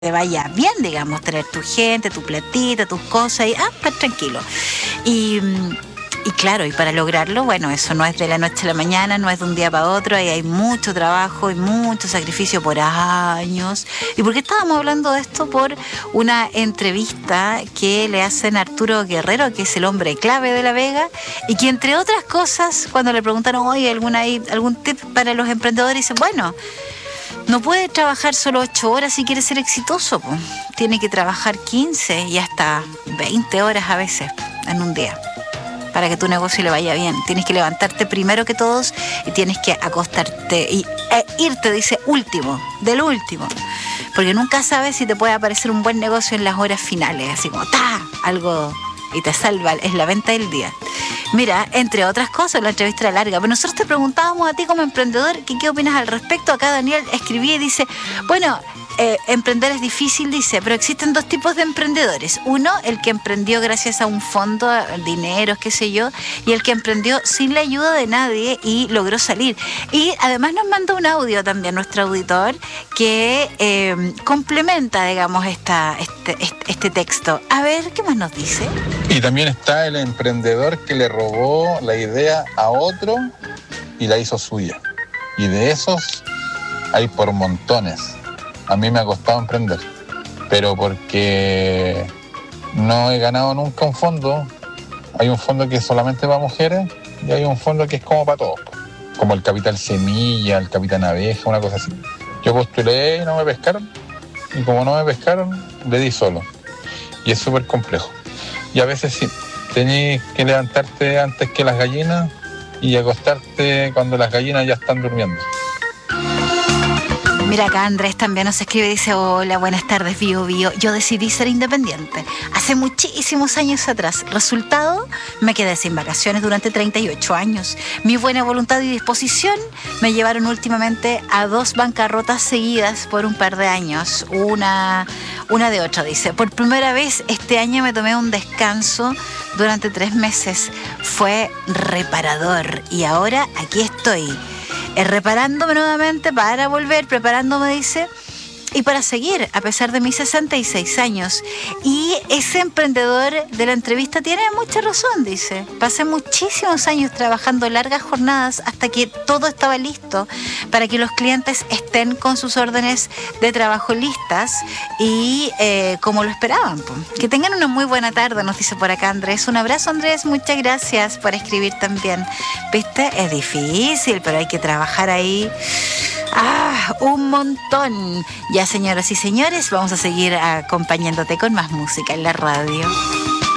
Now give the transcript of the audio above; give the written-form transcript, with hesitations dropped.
te vaya bien, digamos, tener tu gente, tu platita, tus cosas y estar tranquilo. Y claro, y para lograrlo, bueno, eso no es de la noche a la mañana, no es de un día para otro, ahí hay mucho trabajo y mucho sacrificio por años. ¿Y por qué estábamos hablando de esto? Por una entrevista que le hacen a Arturo Guerrero, que es el hombre clave de La Vega, y que entre otras cosas, cuando le preguntaron, oye, ¿algún tip para los emprendedores? Dice, bueno, no puede trabajar solo 8 horas si quiere ser exitoso, po. Tiene que trabajar 15 y hasta 20 horas a veces en un día para que tu negocio le vaya bien. Tienes que levantarte primero que todos y tienes que acostarte e irte, dice, del último. Porque nunca sabes si te puede aparecer un buen negocio en las horas finales, así como algo y te salva, es la venta del día. Mira, entre otras cosas, la entrevista era larga, pero nosotros te preguntábamos a ti como emprendedor qué opinas al respecto. Acá Daniel escribía y dice, bueno, emprender es difícil, dice, pero existen 2 tipos de emprendedores. Uno, el que emprendió gracias a un fondo, dineros, qué sé yo, y el que emprendió sin la ayuda de nadie y logró salir. Y además nos mandó un audio también nuestro auditor que complementa, digamos, este texto. A ver, ¿qué más nos dice? Y también está el emprendedor que le robó la idea a otro y la hizo suya. Y de esos hay por montones. A mí me ha costado emprender, pero porque no he ganado nunca un fondo. Hay un fondo que es solamente para mujeres y hay un fondo que es como para todos, como el Capital Semilla, el Capitán Abeja, una cosa así. Yo postulé y no me pescaron, y como no me pescaron, le di solo. Y es súper complejo. Y a veces sí, tenés que levantarte antes que las gallinas y acostarte cuando las gallinas ya están durmiendo. Mira, acá Andrés también nos escribe, dice, hola, buenas tardes, Bio. Yo decidí ser independiente hace muchísimos años atrás. Resultado, me quedé sin vacaciones durante 38 años. Mi buena voluntad y disposición me llevaron últimamente a 2 bancarrotas seguidas por un par de años. Una de otra, dice. Por primera vez este año me tomé un descanso durante 3 meses. Fue reparador y ahora aquí estoy. Reparándome nuevamente para volver, preparándome, dice, y para seguir a pesar de mis 66 años. Y ese emprendedor de la entrevista tiene mucha razón, dice. Pasé muchísimos años trabajando largas jornadas hasta que todo estaba listo para que los clientes estén con sus órdenes de trabajo listas y como lo esperaban. Que tengan una muy buena tarde, nos dice por acá Andrés. Un abrazo, Andrés, muchas gracias por escribir también. ¿Viste? Es difícil, pero hay que trabajar ahí un montón. Ya, señoras y señores, vamos a seguir acompañándote con más música en la radio.